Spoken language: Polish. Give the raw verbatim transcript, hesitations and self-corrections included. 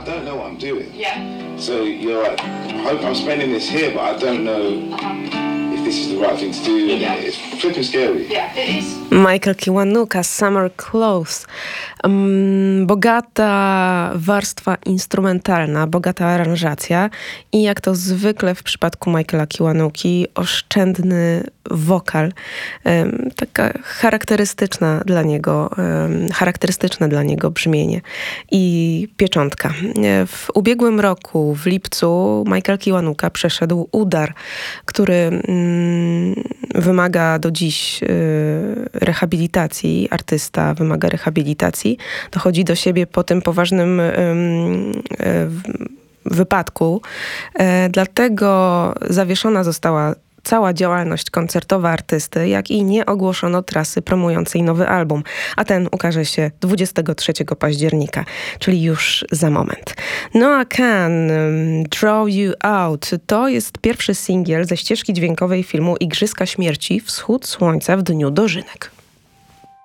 I don't know what I'm doing. Yeah. So you're like, I'm spending this here, but I don't know Uh-huh. if this is the right thing to do. Yeah. And it's flipping scary. Yeah, it is. Michael Kiwanuka, Summer Clothes. Um, bogata warstwa instrumentalna, bogata aranżacja i jak to zwykle w przypadku Michaela Kiwanuki, oszczędny wokal. Um, taka charakterystyczna dla niego, um, charakterystyczne dla niego brzmienie i pieczątka. W ubiegłym roku, w lipcu, Michael Kiwanuka przeszedł udar, który um, wymaga do dziś y, rehabilitacji. Artysta wymaga rehabilitacji. Dochodzi do siebie po tym poważnym y, y, wypadku. Y, dlatego zawieszona została cała działalność koncertowa artysty, jak i nie ogłoszono trasy promującej nowy album, a ten ukaże się dwudziestego trzeciego października, czyli już za moment. Noah Kahan, Draw You Out, to jest pierwszy singiel ze ścieżki dźwiękowej filmu Igrzyska Śmierci, Wschód Słońca w Dniu Dożynek.